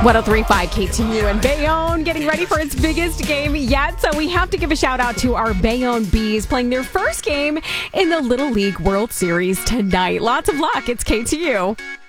1035 KTU and Bayonne getting ready for its biggest game yet. So we have to give a shout out to our Bayonne Bees playing their first game in the Little League World Series tonight. Lots of luck. It's KTU.